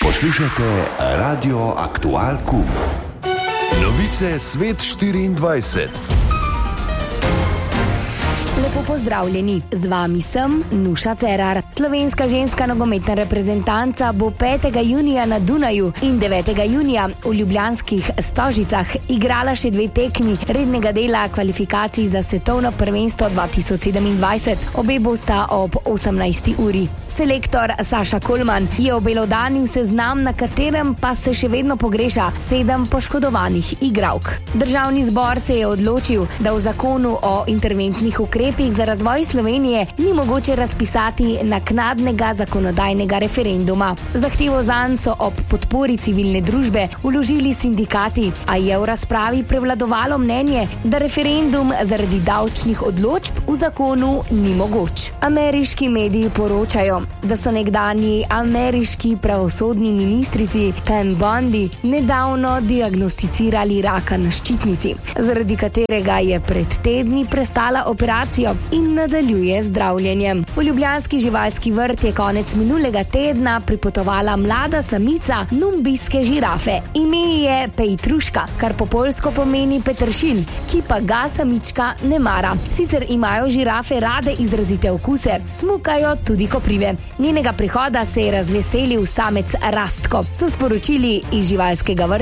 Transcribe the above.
Poslušajte Radio Aktual Kum. Novice Svet 24. Lepo pozdravljeni, z vami sem Nuša Cerar. Slovenska ženska nogometna reprezentanca bo 5. junija na Dunaju in 9. junija v ljubljanskih Stožicah igrala še 2 tekmi rednega dela kvalifikacij za svetovno prvenstvo 2027. Obe bosta ob 18. uri. Selektor Saša Kolman je obelodanil seznam, na katerem pa se še vedno pogreša 7 poškodovanih igralk. Državni zbor se je odločil, da v zakonu o interventnih ukrepih za razvoj Slovenije ni mogoče razpisati naknadnega zakonodajnega referenduma. Zahtevo zanj so ob podpori civilne družbe vložili sindikati, a je v razpravi prevladovalo mnenje, da referendum zaradi davčnih odločb v zakonu ni mogoč. Ameriški mediji poročajo, da so nekdanji ameriški pravosodni ministrici Pam Bondi nedavno diagnosticirali raka na ščitnici, zaradi katerega je pred tedni prestala operacijo in nadaljuje zdravljenjem. V ljubljanski živalski vrt je konec minulega tedna pripotovala mlada samica numbijske žirafe. Ime je Pejtruška, kar po poljsko pomeni peteršilj, ki pa ga samička ne mara. Sicer imajo žirafe rade izrazite okuse, smukajo tudi koprive. Njenega prihoda se je razveselil samec Rastko, so sporočili iz živalskega vrta.